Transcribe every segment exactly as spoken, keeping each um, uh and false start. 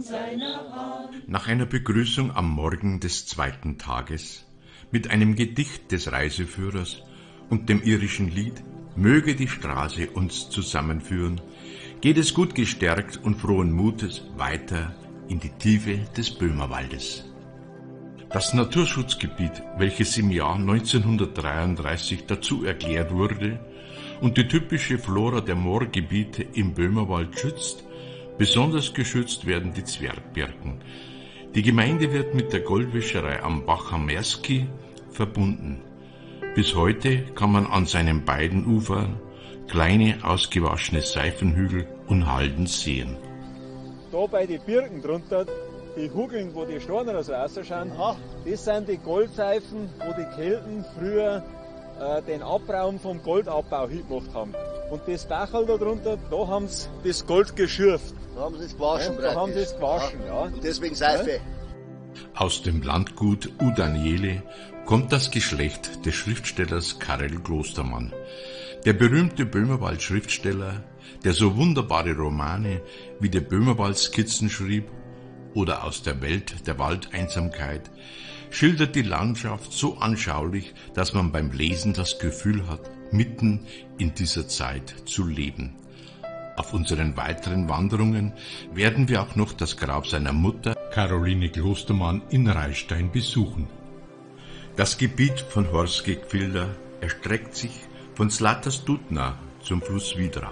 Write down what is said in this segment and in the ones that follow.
Nach einer Begrüßung am Morgen des zweiten Tages mit einem Gedicht des Reiseführers und dem irischen Lied Möge die Straße uns zusammenführen, geht es gut gestärkt und frohen Mutes weiter in die Tiefe des Böhmerwaldes. Das Naturschutzgebiet, welches im Jahr neunzehnhundertdreiunddreißig dazu erklärt wurde und die typische Flora der Moorgebiete im Böhmerwald schützt, besonders geschützt werden die Zwergbirken. Die Gemeinde wird mit der Goldwäscherei am Bach am Merski verbunden. Bis heute kann man an seinen beiden Ufern kleine ausgewaschene Seifenhügel und Halden sehen. Da bei den Birken drunter, die Hugeln, wo die Steine so rausschauen, das sind die Goldseifen, wo die Kelten früher äh, den Abraum vom Goldabbau hingemacht haben. Und das Dachel da drunter, da haben sie das Gold geschürft. Da haben sie es gewaschen. Ja, da haben sie es gewaschen, ja. Und deswegen Seife. Ja? Aus dem Landgut Udaniele kommt das Geschlecht des Schriftstellers Karel Klostermann. Der berühmte Böhmerwald-Schriftsteller, der so wunderbare Romane wie der Böhmerwald-Skizzen schrieb oder Aus der Welt der Waldeinsamkeit, schildert die Landschaft so anschaulich, dass man beim Lesen das Gefühl hat, mitten in dieser Zeit zu leben. Auf unseren weiteren Wanderungen werden wir auch noch das Grab seiner Mutter, Caroline Klostermann, in Reistein besuchen. Das Gebiet von Horskegfilder erstreckt sich von Zlatar zum Fluss Vidra.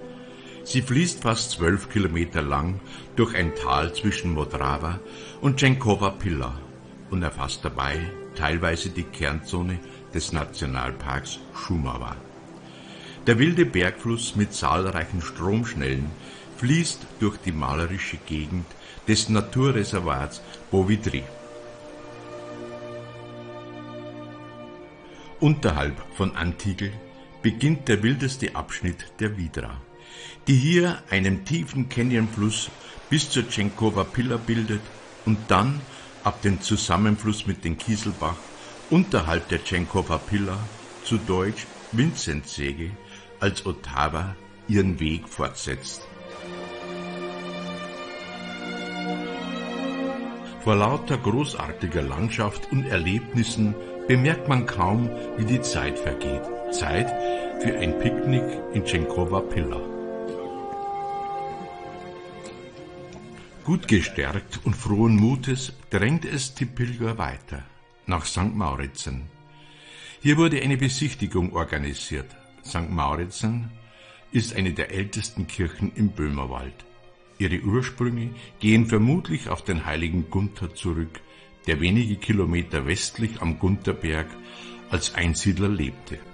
Sie fließt fast zwölf Kilometer lang durch ein Tal zwischen Modrava und Cenkova Pilla und erfasst dabei teilweise die Kernzone des Nationalparks Šumava. Der wilde Bergfluss mit zahlreichen Stromschnellen fließt durch die malerische Gegend des Naturreservats Povidri. Unterhalb von Antigel beginnt der wildeste Abschnitt der Vidra, die hier einen tiefen Canyonfluss bis zur Cenkova Pilla bildet und dann ab dem Zusammenfluss mit dem Kieselbach unterhalb der Cenkova Pilla, zu Deutsch Vincentsege, als Otava ihren Weg fortsetzt. Vor lauter großartiger Landschaft und Erlebnissen bemerkt man kaum, wie die Zeit vergeht. Zeit für ein Picknick in Cenkova Pilla. Gut gestärkt und frohen Mutes drängt es die Pilger weiter nach Sankt Mauritzen. Hier wurde eine Besichtigung organisiert. Sankt Mauritzen ist eine der ältesten Kirchen im Böhmerwald. Ihre Ursprünge gehen vermutlich auf den heiligen Gunther zurück, der wenige Kilometer westlich am Guntherberg als Einsiedler lebte.